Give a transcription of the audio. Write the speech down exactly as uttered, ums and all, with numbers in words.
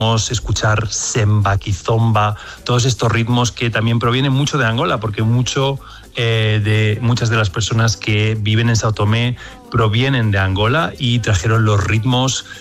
escuchar semba, kizomba, todos estos ritmos que también provienen mucho de Angola, porque mucho eh, de muchas de las personas que viven en Sao Tomé provienen de Angola y trajeron los ritmos